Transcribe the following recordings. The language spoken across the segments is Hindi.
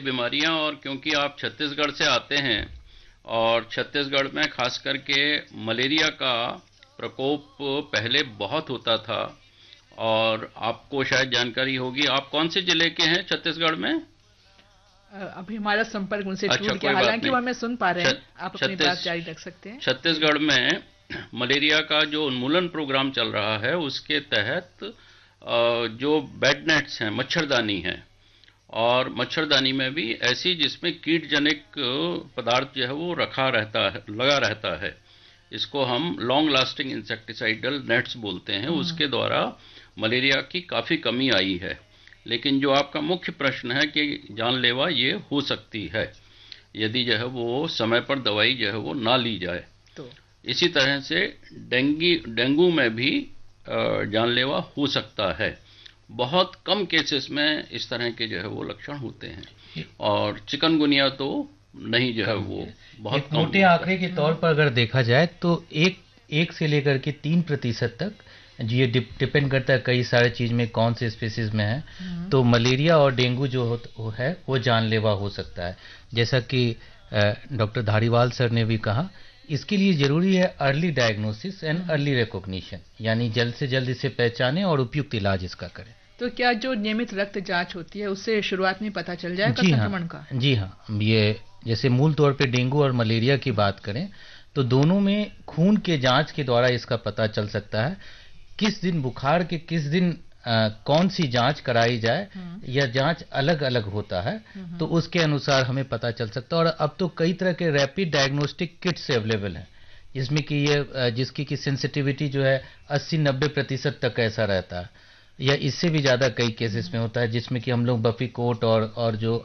बीमारियां, और क्योंकि आप छत्तीसगढ़ से आते हैं और छत्तीसगढ़ में खास करके मलेरिया का प्रकोप पहले बहुत होता था, और आपको शायद जानकारी होगी। आप कौन से जिले के हैं छत्तीसगढ़ में? अभी हमारा संपर्क उनसे अच्छा, टूट गया, कोई बात हालांकि वो नहीं। हमें सुन पा रहे हैं। आप अपनी बात छत्तीस जारी रख सकते हैं जी। छत्तीसगढ़ में मलेरिया का जो उन्मूलन प्रोग्राम चल रहा है, उसके तहत जो बेड नेट्स हैं, मच्छरदानी हैं, और मच्छरदानी में भी ऐसी जिसमें कीट जनिक पदार्थ जो है वो रखा रहता है, लगा रहता है, इसको हम लॉन्ग लास्टिंग इंसेक्टिसाइडल नेट्स बोलते हैं, उसके द्वारा मलेरिया की काफ़ी कमी आई है। लेकिन जो आपका मुख्य प्रश्न है कि जानलेवा ये हो सकती है यदि जो है वो समय पर दवाई जो है वो ना ली जाए। तो इसी तरह से डेंगू में भी जानलेवा हो सकता है। बहुत कम केसेस में इस तरह के जो है वो लक्षण होते हैं, और चिकनगुनिया तो नहीं, जो है वो बहुत एक कम मोटे होता आंकड़े के तौर पर अगर देखा जाए तो एक से लेकर के 3% तक, जी ये डिपेंड करता है कई सारे चीज में कौन से स्पीसीज में है, तो मलेरिया और डेंगू जो है वो जानलेवा हो सकता है। जैसा कि डॉक्टर धारीवाल सर ने भी कहा, इसके लिए जरूरी है early diagnosis and early recognition, यानी जल्द से जल्द इसे पहचानें और उपयुक्त इलाज इसका करें। तो क्या जो नियमित रक्त जांच होती है उससे शुरुआत में पता चल जाएगा संक्रमण का? जी हाँ, ये जैसे मूल तौर पे डेंगू और मलेरिया की बात करें तो दोनों में खून के जांच के द्वारा इसका पता चल सकता है। किस दिन बुखार के किस दिन कौन सी जांच कराई जाए, या जांच अलग अलग होता है, तो उसके अनुसार हमें पता चल सकता है। और अब तो कई तरह के रैपिड डायग्नोस्टिक किट्स अवेलेबल हैं, जिसमें कि ये जिसकी की सेंसिटिविटी जो है 80-90% तक ऐसा रहता है, या इससे भी ज़्यादा कई केसेस में होता है, जिसमें कि हम लोग बफीकोट और जो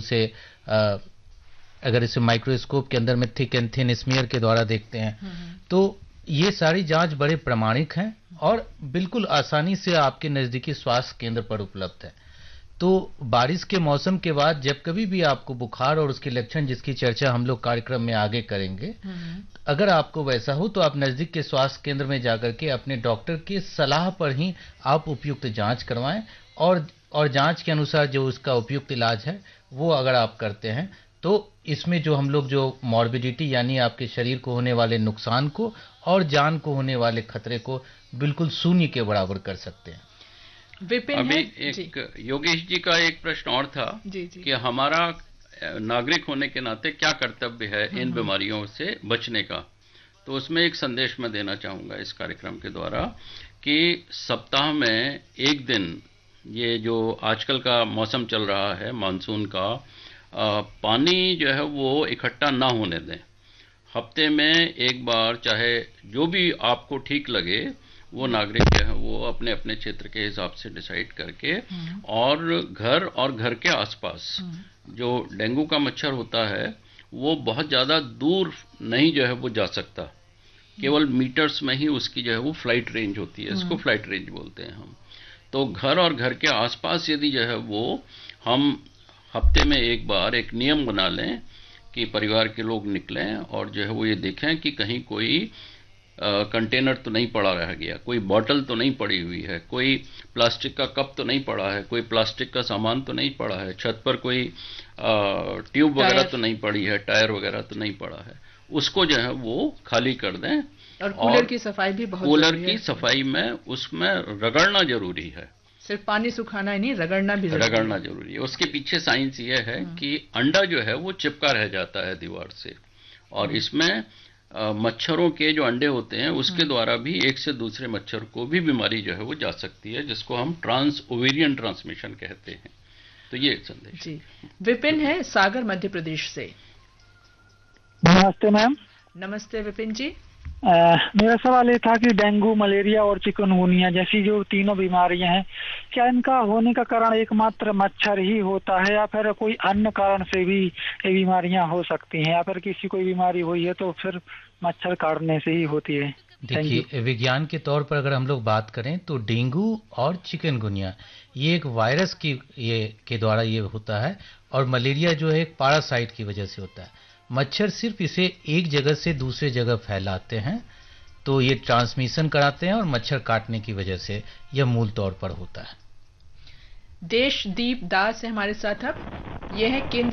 अगर इसे माइक्रोस्कोप के अंदर में थिक एंड थिन स्मीयर के द्वारा देखते हैं, तो ये सारी जांच बड़े प्रामाणिक हैं और बिल्कुल आसानी से आपके नज़दीकी स्वास्थ्य केंद्र पर उपलब्ध है। तो बारिश के मौसम के बाद जब कभी भी आपको बुखार और उसके लक्षण, जिसकी चर्चा हम लोग कार्यक्रम में आगे करेंगे, अगर आपको वैसा हो तो आप नज़दीक के स्वास्थ्य केंद्र में जाकर के अपने डॉक्टर की सलाह पर ही आप उपयुक्त जांच करवाएं, और जांच के अनुसार जो उसका उपयुक्त इलाज है वो अगर आप करते हैं तो इसमें जो हम लोग जो मॉर्बिडिटी, यानी आपके शरीर को होने वाले नुकसान को और जान को होने वाले खतरे को बिल्कुल शून्य के बराबर कर सकते हैं। विपिन अभी है एक योगेश जी का एक प्रश्न और था जी। कि हमारा नागरिक होने के नाते क्या कर्तव्य है इन बीमारियों से बचने का। तो उसमें एक संदेश मैं देना चाहूँगा इस कार्यक्रम के द्वारा कि सप्ताह में एक दिन, ये जो आजकल का मौसम चल रहा है मानसून का, पानी जो है वो इकट्ठा ना होने दें। हफ्ते में एक बार, चाहे जो भी आपको ठीक लगे, वो नागरिक जो है वो अपने अपने क्षेत्र के हिसाब से डिसाइड करके, और घर के आसपास जो डेंगू का मच्छर होता है वो बहुत ज़्यादा दूर नहीं जो है वो जा सकता, केवल मीटर्स में ही उसकी जो है वो फ्लाइट रेंज होती है, इसको फ्लाइट रेंज बोलते हैं हम। तो घर के आसपास यदि जो है वो हम हफ्ते में एक बार एक नियम बना लें कि परिवार के लोग निकलें और जो है वो ये देखें कि कहीं कोई कंटेनर तो नहीं पड़ा रह गया, कोई बॉटल तो नहीं पड़ी हुई है, कोई प्लास्टिक का कप तो नहीं पड़ा है, कोई प्लास्टिक का सामान तो नहीं पड़ा है, छत पर कोई ट्यूब वगैरह तो नहीं पड़ी है, टायर वगैरह तो नहीं पड़ा है, उसको जो है वो खाली कर दें। और कूलर की सफाई भी बहुत कूलर जरूरी है। की सफाई में उसमें रगड़ना जरूरी है, सिर्फ पानी सुखाना ही नहीं, रगड़ना भी जरूरी है। उसके पीछे साइंस ये है कि अंडा जो है वो चिपका रह जाता है दीवार से, और इसमें मच्छरों के जो अंडे होते हैं उसके द्वारा भी एक से दूसरे मच्छर को भी बीमारी जो है वो जा सकती है, जिसको हम ट्रांस ओवेरियन ट्रांसमिशन कहते हैं। तो ये संदेश जी। विपिन है सागर मध्य प्रदेश से। नमस्ते मैम। नमस्ते विपिन जी। मेरा सवाल ये था कि डेंगू, मलेरिया और चिकनगुनिया जैसी जो तीनों बीमारियां हैं, क्या इनका होने का कारण एकमात्र मच्छर ही होता है, या फिर कोई अन्य कारण से भी ये बीमारियां हो सकती हैं, या फिर किसी कोई बीमारी हुई है तो फिर मच्छर काटने से ही होती है? देखिए, विज्ञान के तौर पर अगर हम लोग बात करें तो डेंगू और चिकनगुनिया ये एक वायरस के द्वारा ये होता है, और मलेरिया जो है एक पैरासाइट की वजह से होता है। मच्छर सिर्फ इसे एक जगह से दूसरे जगह फैलाते हैं, तो ये ट्रांसमिशन कराते हैं, और मच्छर काटने की वजह से यह मूल तौर पर होता है। देशदीप दास है हमारे साथ अब। यह है केंद्र